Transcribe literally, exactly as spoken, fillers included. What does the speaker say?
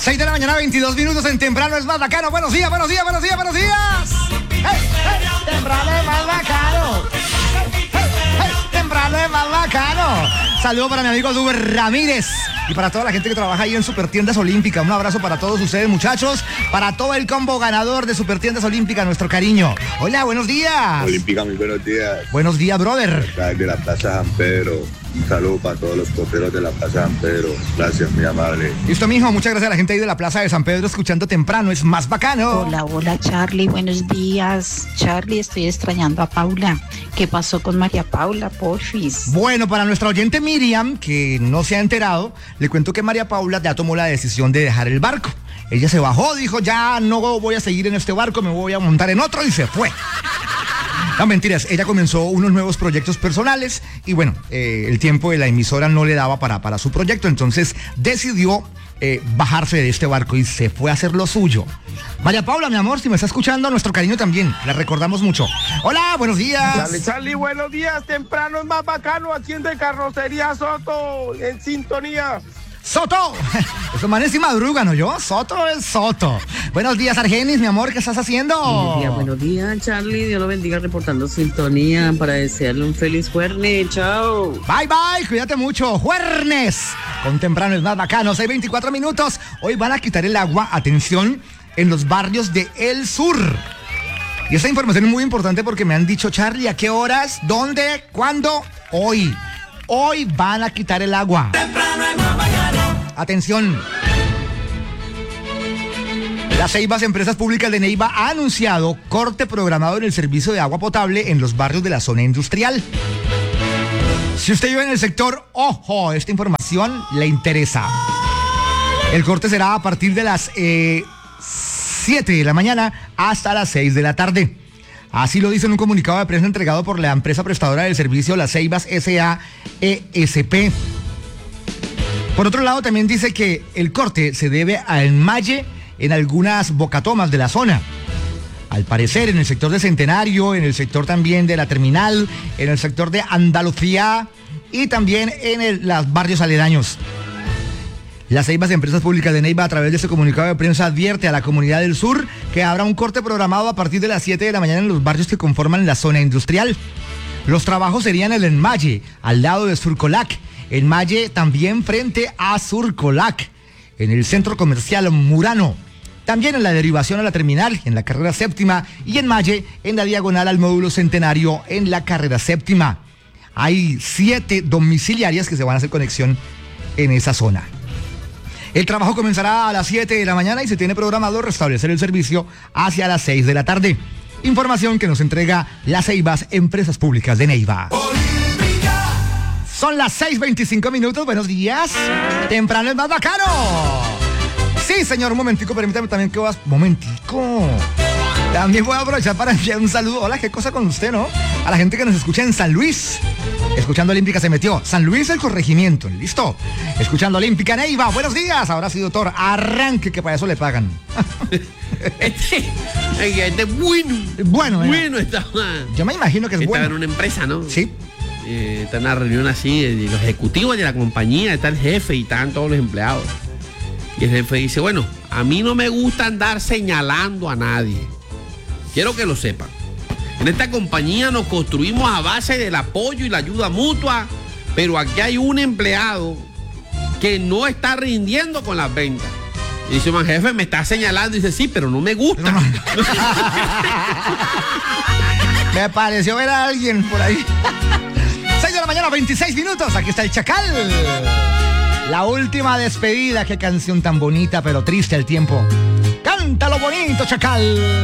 seis de la mañana, veintidós minutos en Temprano es más bacano. Buenos días, buenos días, buenos días, buenos días. Hey, hey, temprano es más bacano. Hey, hey, hey, temprano es más bacano. Saludo para mi amigo Duber Ramírez y para toda la gente que trabaja ahí en Supertiendas Olímpica. Un abrazo para todos ustedes, muchachos. Para todo el combo ganador de Supertiendas Olímpica, nuestro cariño. Hola, buenos días. Olímpica, muy buenos días. Buenos días, brother. Acá de la Plaza San Pedro. Un saludo para todos los coperos de la Plaza San Pedro. Gracias, muy amable. Listo, mijo. Muchas gracias a la gente ahí de la Plaza de San Pedro escuchando Temprano es más bacano. Hola, hola, Charlie. Buenos días. Charlie, estoy extrañando a Paula. ¿Qué pasó con María Paula, porfis? Bueno, para nuestra oyente Miriam, que no se ha enterado, le cuento que María Paula ya tomó la decisión de dejar el barco. Ella se bajó, dijo, ya no voy a seguir en este barco, me voy a montar en otro y se fue. No, mentiras, ella comenzó unos nuevos proyectos personales y bueno, eh, el tiempo de la emisora no le daba para, para su proyecto, entonces decidió eh, bajarse de este barco y se fue a hacer lo suyo. María Paula, mi amor, si me está escuchando, nuestro cariño también, la recordamos mucho. Hola, buenos días. Charlie, Charlie, buenos días, Temprano es más bacano, aquí en de Carrocería Soto, en sintonía. ¡Soto! Esos manes sí madrugan, ¿no yo? Soto es Soto. Buenos días, Argenis, mi amor, ¿qué estás haciendo? Buenos días, buenos días, Charlie. Dios lo bendiga reportando sintonía para desearle un feliz jueves. Chao. Bye, bye, cuídate mucho. Juernes. Con Temprano es más bacano, seis veinticuatro minutos. Hoy van a quitar el agua, atención, en los barrios de El Sur. Y esta información es muy importante porque me han dicho, Charlie, ¿a qué horas? ¿Dónde? ¿Cuándo? Hoy. Hoy van a quitar el agua. Temprano es más bacano. Atención. La Ceibas Empresas Públicas de Neiva ha anunciado corte programado en el servicio de agua potable en los barrios de la zona industrial. Si usted vive en el sector, ojo, esta información le interesa. El corte será a partir de las eh, siete de la mañana hasta las seis de la tarde. Así lo dice en un comunicado de prensa entregado por la empresa prestadora del servicio Las Ceibas S A E S P. Por otro lado, también dice que el corte se debe a enmalle en algunas bocatomas de la zona. Al parecer, en el sector de Centenario, en el sector también de la Terminal, en el sector de Andalucía y también en los barrios aledaños. Las Ceibas Empresas Públicas de Neiva, a través de este comunicado de prensa, advierte a la comunidad del sur que habrá un corte programado a partir de las siete de la mañana en los barrios que conforman la zona industrial. Los trabajos serían en el enmalle, al lado de Surcolac, enmalle también frente a Surcolac, en el centro comercial Murano, también en la derivación a la terminal, en la carrera séptima, y enmalle en la diagonal al módulo Centenario, en la carrera séptima. Hay siete domiciliarias que se van a hacer conexión en esa zona. El trabajo comenzará a las siete de la mañana y se tiene programado restablecer el servicio hacia las seis de la tarde. Información que nos entrega Las Ceibas Empresas Públicas de Neiva. Olímpica. Son las seis veinticinco minutos, buenos días. Temprano es más bacano. Sí, señor, un momentico, permítame también que vas... Momentico. También voy a aprovechar para enviar un saludo. Hola, qué cosa con usted, ¿no? A la gente que nos escucha en San Luis. Escuchando Olímpica se metió. San Luis el corregimiento, ¿listo? Escuchando Olímpica Neiva, buenos días. Ahora sí, doctor, arranque que para eso le pagan. Este, este bueno. Bueno, bueno está. Yo me imagino que es está bueno. Está en una empresa, ¿no? Sí. Eh, está en una reunión así de los ejecutivos de la compañía, está el jefe y están todos los empleados. Y el jefe dice, bueno, a mí no me gusta andar señalando a nadie. Quiero que lo sepan. En esta compañía nos construimos a base del apoyo y la ayuda mutua, pero aquí hay un empleado que no está rindiendo con las ventas. Y dice, man, jefe, me está señalando. Y dice, sí, pero no me gusta. No. Me pareció ver a alguien por ahí. seis de la mañana, veintiséis minutos. Aquí está el Chacal. La última despedida. Qué canción tan bonita, pero triste al tiempo. Cántalo bonito, Chacal.